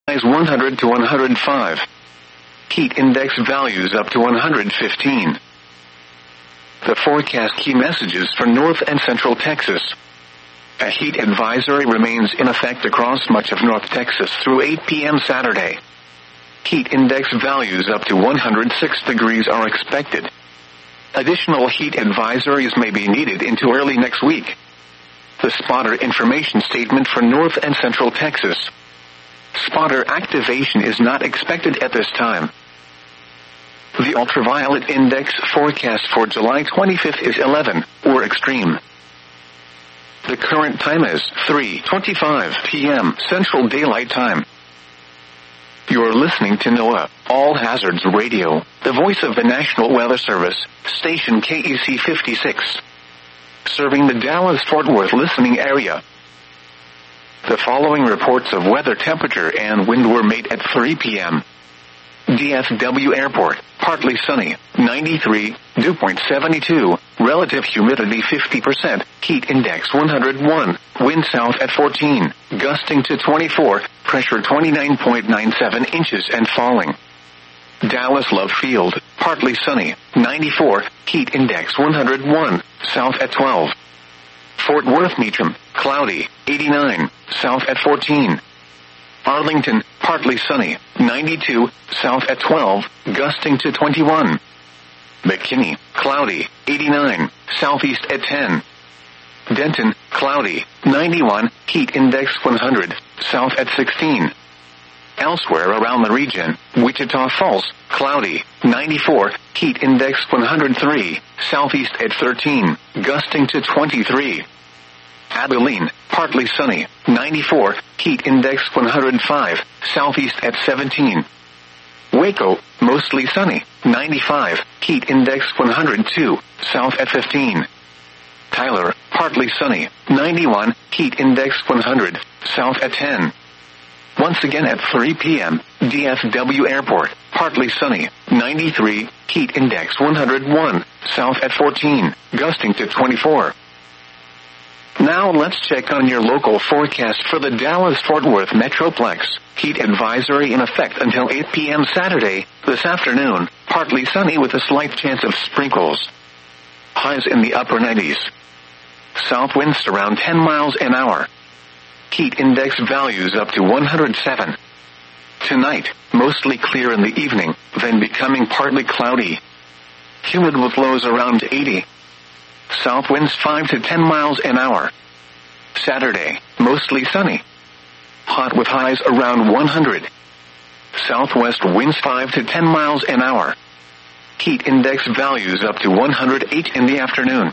highs 100 to 105. Heat index values up to 115. The forecast key messages for North and Central Texas. A heat advisory remains in effect across much of North Texas through 8 p.m. Saturday. Heat index values up to 106 degrees are expected. Additional heat advisories may be needed into early next week. The spotter information statement for North and Central Texas. Spotter activation is not expected at this time. The ultraviolet index forecast for July 25th is 11, or extreme. The current time is 3:25 p.m. Central Daylight Time. You're listening to NOAA, All Hazards Radio, the voice of the National Weather Service, station KEC 56. Serving the Dallas-Fort Worth listening area. The following reports of weather temperature and wind were made at 3 p.m. DFW Airport, partly sunny, 93, dew point 72, relative humidity 50%, heat index 101, wind south at 14, gusting to 24, pressure 29.97 inches and falling. Dallas Love Field, partly sunny, 94, heat index 101, south at 12. Fort Worth Meacham, cloudy, 89, south at 14. Arlington, partly sunny, 92, south at 12, gusting to 21. McKinney, cloudy, 89, southeast at 10. Denton, cloudy, 91, heat index 100, south at 16. Elsewhere around the region, Wichita Falls, cloudy, 94, heat index 103, southeast at 13, gusting to 23. Abilene, partly sunny, 94, heat index 105, southeast at 17. Waco, mostly sunny, 95, heat index 102, south at 15. Tyler, partly sunny, 91, heat index 100, south at 10. Once again at 3 p.m., DFW Airport, partly sunny, 93, heat index 101, south at 14, gusting to 24. Now let's check on your local forecast for the Dallas-Fort Worth Metroplex. Heat advisory in effect until 8 p.m. Saturday, this afternoon, partly sunny with a slight chance of sprinkles. Highs in the upper 90s. South winds around 10 miles an hour. Heat index values up to 107. Tonight, mostly clear in the evening, then becoming partly cloudy. Humid with lows around 80. South winds 5 to 10 miles an hour. Saturday, mostly sunny. Hot with highs around 100. Southwest winds 5 to 10 miles an hour. Heat index values up to 108 in the afternoon.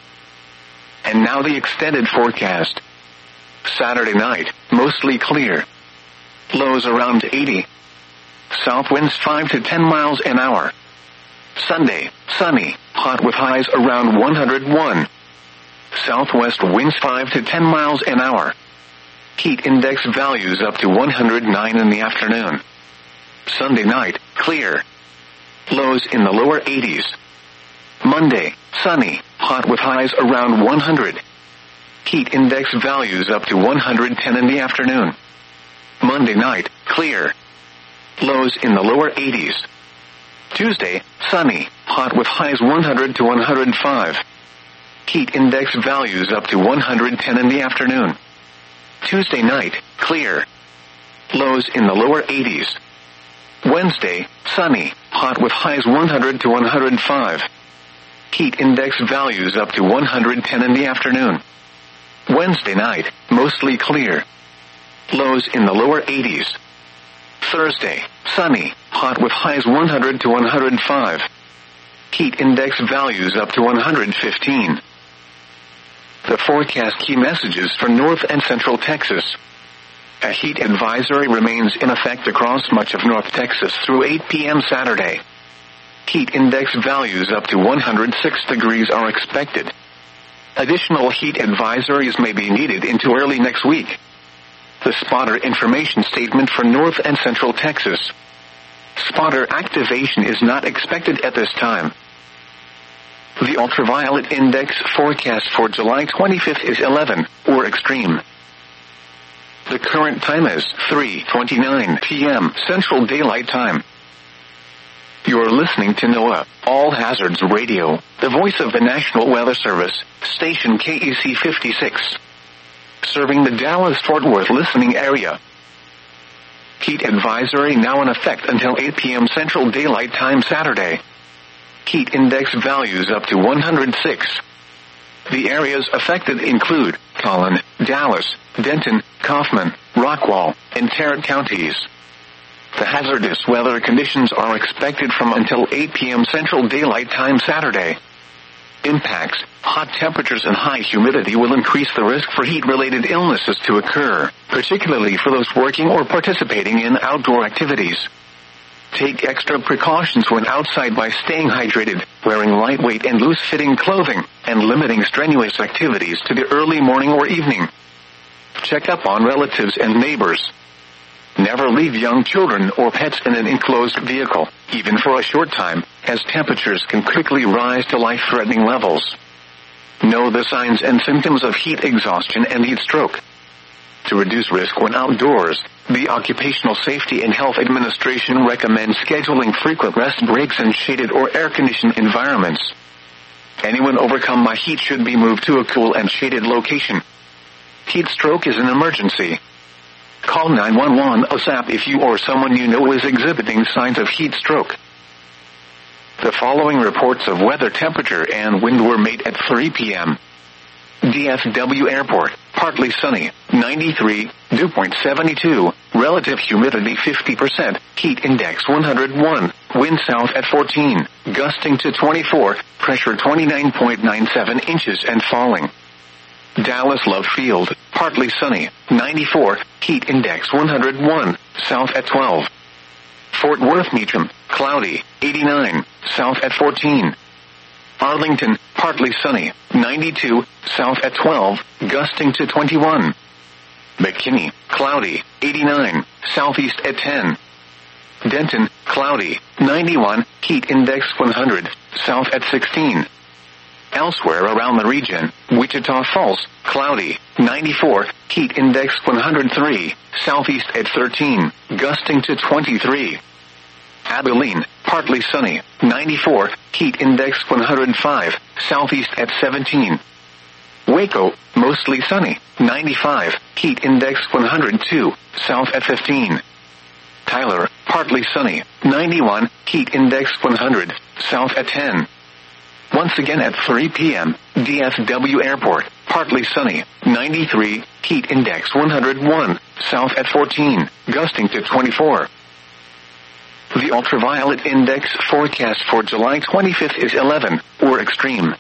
And now the extended forecast. Saturday night, mostly clear. Lows around 80. South winds 5 to 10 miles an hour. Sunday, sunny, hot with highs around 101. Southwest winds 5 to 10 miles an hour. Heat index values up to 109 in the afternoon. Sunday night, clear. Lows in the lower 80s. Monday, sunny, hot with highs around 100. Heat index values up to 110 in the afternoon. Monday night, clear. Lows in the lower 80s. Tuesday, sunny, hot with highs 100 to 105. Heat index values up to 110 in the afternoon. Tuesday night, clear. Lows in the lower 80s. Wednesday, sunny, hot with highs 100 to 105. Heat index values up to 110 in the afternoon. Wednesday night, mostly clear. Lows in the lower 80s. Thursday, sunny, hot with highs 100 to 105. Heat index values up to 115. The forecast key messages for North and Central Texas. A heat advisory remains in effect across much of North Texas through 8 p.m. Saturday. Heat index values up to 106 degrees are expected. Additional heat advisories may be needed into early next week. The spotter information statement for North and Central Texas. Spotter activation is not expected at this time. The ultraviolet index forecast for July 25th is 11, or extreme. The current time is 3:29 p.m. Central Daylight Time. You're listening to NOAA, All Hazards Radio, the voice of the National Weather Service, station KEC 56. Serving the Dallas-Fort Worth listening area. Heat advisory now in effect until 8 p.m. Central Daylight Time Saturday. Heat index values up to 106. The areas affected include Collin, Dallas, Denton, Kaufman, Rockwall, and Tarrant counties. The hazardous weather conditions are expected from until 8 p.m. Central Daylight Time Saturday. Impacts, hot temperatures and high humidity will increase the risk for heat-related illnesses to occur, particularly for those working or participating in outdoor activities. Take extra precautions when outside by staying hydrated, wearing lightweight and loose-fitting clothing, and limiting strenuous activities to the early morning or evening. Check up on relatives and neighbors. Never leave young children or pets in an enclosed vehicle, even for a short time, as temperatures can quickly rise to life-threatening levels. Know the signs and symptoms of heat exhaustion and heat stroke. To reduce risk when outdoors, the Occupational Safety and Health Administration recommends scheduling frequent rest breaks in shaded or air-conditioned environments. Anyone overcome by heat should be moved to a cool and shaded location. Heat stroke is an emergency. Call 911 ASAP if you or someone you know is exhibiting signs of heat stroke. The following reports of weather, temperature, and wind were made at 3 p.m. DFW Airport, partly sunny, 93, dew point 72, relative humidity 50%, heat index 101, wind south at 14, gusting to 24, pressure 29.97 inches and falling. Dallas Love Field, partly sunny, 94, heat index 101, south at 12. Fort Worth Meacham, cloudy, 89, south at 14. Arlington, partly sunny, 92, south at 12, gusting to 21. McKinney, cloudy, 89, southeast at 10. Denton, cloudy, 91, heat index 100, south at 16. Elsewhere around the region, Wichita Falls, cloudy, 94, heat index 103, southeast at 13, gusting to 23. Abilene, partly sunny, 94, heat index 105, southeast at 17. Waco, mostly sunny, 95, heat index 102, south at 15. Tyler, partly sunny, 91, heat index 100, south at 10. Once again at 3 p.m., DFW Airport, partly sunny, 93, heat index 101, south at 14, gusting to 24. The ultraviolet index forecast for July 25th is 11, or extreme.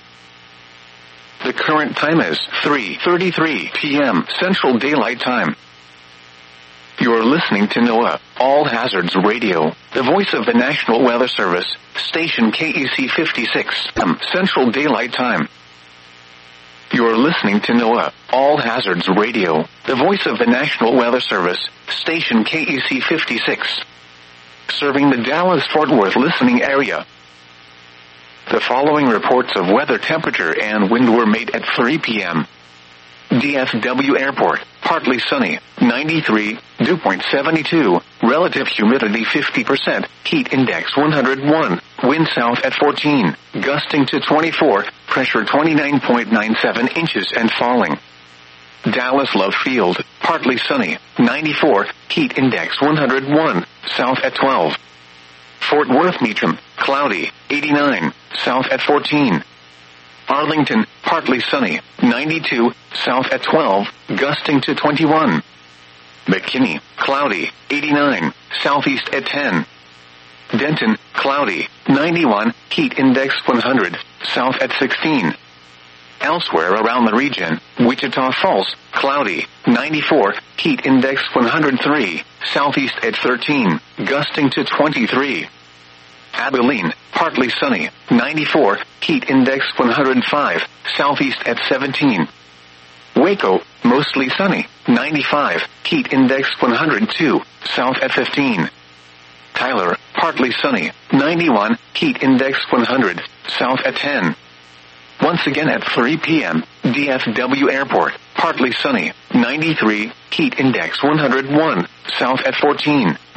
The current time is 3:33 p.m. Central Daylight Time. You're listening to NOAA, All Hazards Radio, the voice of the National Weather Service, station KEC 56, Central Daylight Time. You're listening to NOAA, All Hazards Radio, the voice of the National Weather Service, station KEC 56. Serving the Dallas-Fort Worth listening area. The following reports of weather, temperature, and wind were made at 3 p.m. DFW Airport, partly sunny, 93, dew point 72, relative humidity 50%, heat index 101, wind south at 14, gusting to 24, pressure 29.97 inches and falling. Dallas Love Field, partly sunny, 94, heat index 101, south at 12. Fort Worth Meacham, cloudy, 89, south at 14. Arlington, partly sunny, 92, south at 12, gusting to 21. McKinney, cloudy, 89, southeast at 10. Denton, cloudy, 91, heat index 100, south at 16. Elsewhere around the region, Wichita Falls, cloudy, 94, heat index 103, southeast at 13, gusting to 23. Abilene, partly sunny, 94, heat index 105, southeast at 17. Waco, mostly sunny, 95, heat index 102, south at 15. Tyler, partly sunny, 91, heat index 100, south at 10. Once again at 3 p.m., DFW Airport, partly sunny, 93, heat index 101, south at 14.